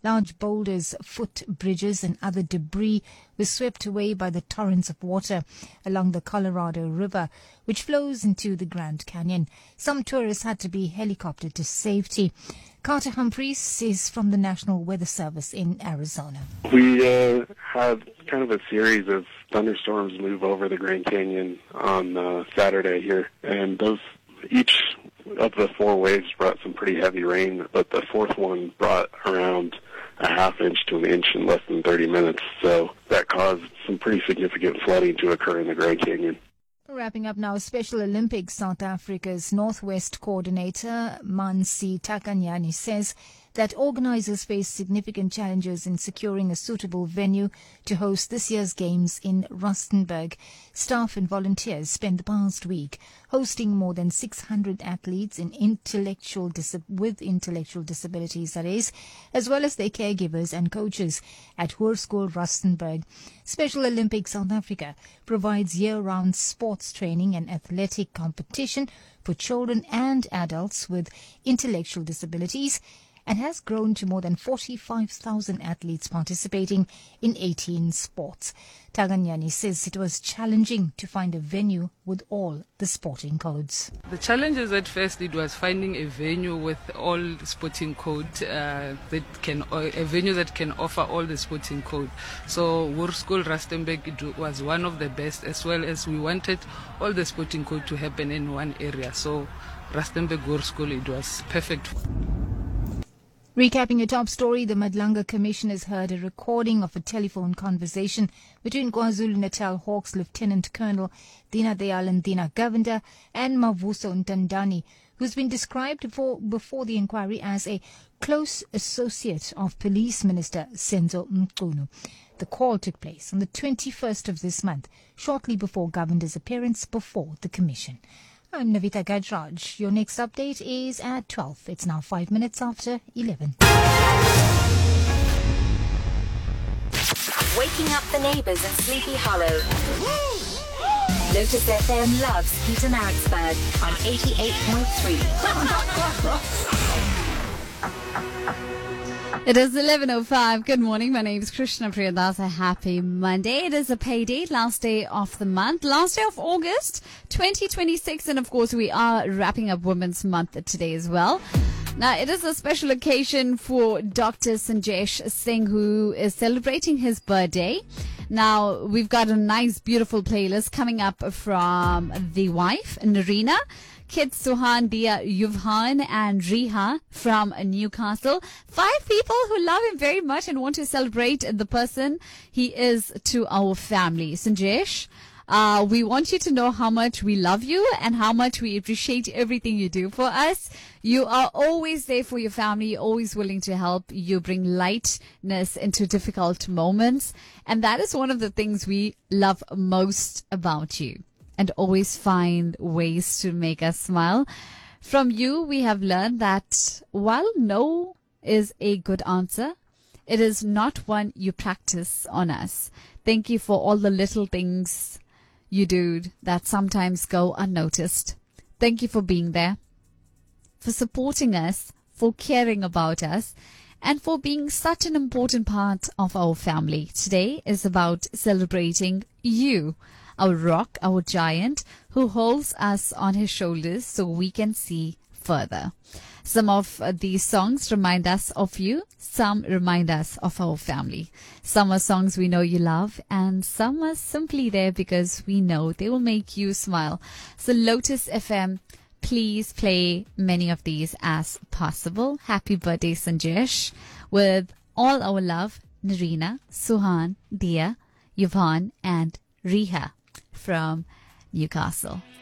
Large boulders, footbridges and other debris were swept away by the torrents of water along the Colorado River, which flows into the Grand Canyon. Some tourists had to be helicoptered to safety. Carter Humphreys is from the National Weather Service in Arizona. We had kind of a series of thunderstorms move over the Grand Canyon on Saturday here, and each of the 4 waves brought some pretty heavy rain, but the 4th one brought around a half inch to an inch in less than 30 minutes, so that caused some pretty significant flooding to occur in the Grand Canyon. Wrapping up now, Special Olympics South Africa's Northwest coordinator, Mansi Takanyani, says that organisers face significant challenges in securing a suitable venue to host this year's games in Rustenburg. Staff and volunteers spent the past week hosting more than 600 athletes with intellectual disabilities, that is, as well as their caregivers and coaches at Hoërskool Rustenburg. Special Olympics South Africa provides year-round sports training and athletic competition for children and adults with intellectual disabilities, and has grown to more than 45,000 athletes participating in 18 sports. Taganyani says it was challenging to find a venue with all the sporting codes. The challenges at first, it was finding a venue with all the sporting code, a venue that can offer all the sporting code. So Hoërskool Rustenburg was one of the best, as well as we wanted all the sporting code to happen in one area. So Rustenburg Hoërskool, it was perfect. Recapping a top story, the Madlanga Commission has heard a recording of a telephone conversation between KwaZulu-Natal Hawks Lieutenant Colonel Dina Dayalandina Govender and Mavuso Ntandani, who's been described before the inquiry as a close associate of Police Minister Senzo Mchunu. The call took place on the 21st of this month, shortly before Governor's appearance before the Commission. I'm Navita Gajraj. Your next update is at 12. It's now 5 minutes after 11. Waking up the neighbours in Sleepy Hollow. Lotus FM loves Peter Maritzburg on 88.3. It is 11:05. Good morning. My name is Krishna Priyadasa. Happy Monday. It is a payday, last day of the month, last day of August 2026. And of course, we are wrapping up Women's Month today as well. Now, it is a special occasion for Dr. Sanjesh Singh, who is celebrating his birthday. Now, we've got a nice, beautiful playlist coming up from the wife, Narina, kids Suhan, Dia, Yuvhan and Riha from Newcastle. 5 people who love him very much and want to celebrate the person he is to our family. Sanjesh, we want you to know how much we love you and how much we appreciate everything you do for us. You are always there for your family, always willing to help. You bring lightness into difficult moments. And that is one of the things we love most about you, and always find ways to make us smile. From you, we have learned that while no is a good answer, it is not one you practice on us. Thank you for all the little things you do that sometimes go unnoticed. Thank you for being there, for supporting us, for caring about us, and for being such an important part of our family. Today is about celebrating you, our rock, our giant, who holds us on his shoulders so we can see further. Some of these songs remind us of you. Some remind us of our family. Some are songs we know you love, and some are simply there because we know they will make you smile. So Lotus FM, please play many of these as possible. Happy birthday, Sanjesh. With all our love, Narina, Suhan, Dia, Yuvhan and Riha from Newcastle.